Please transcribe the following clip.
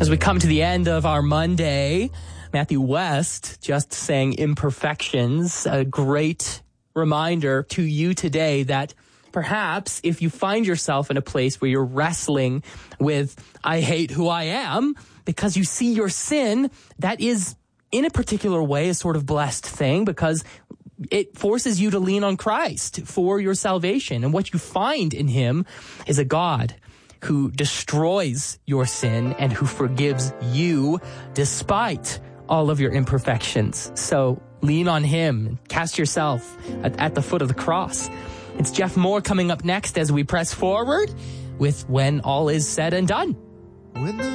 As we come to the end of our Monday, Matthew West just sang Imperfections, a great reminder to you today that perhaps if you find yourself in a place where you're wrestling with, I hate who I am, because you see your sin, that is in a particular way a sort of blessed thing because it forces you to lean on Christ for your salvation. And what you find in him is a God who destroys your sin and who forgives you despite all of your imperfections. So lean on him, cast yourself at the foot of the cross. It's Jeff Moore coming up next as we press forward with When All Is Said and Done.